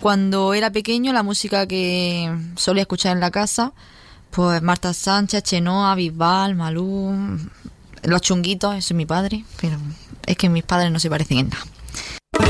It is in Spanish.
Cuando era pequeño, la música que solía escuchar en la casa, pues Marta Sánchez, Chenoa, Bisbal, Malú, Los Chunguitos, ese es mi padre, pero es que mis padres no se parecen en nada.